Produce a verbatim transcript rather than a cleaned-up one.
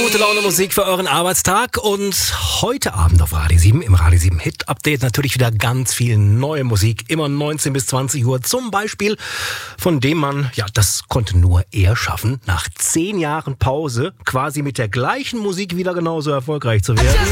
Gute Laune Musik für euren Arbeitstag und heute Abend auf Radio sieben im Radio sieben Hit Update natürlich wieder ganz viel neue Musik, immer neunzehn bis zwanzig Uhr, zum Beispiel von dem man, ja, das konnte nur er schaffen, nach zehn Jahren Pause quasi mit der gleichen Musik wieder genauso erfolgreich zu werden.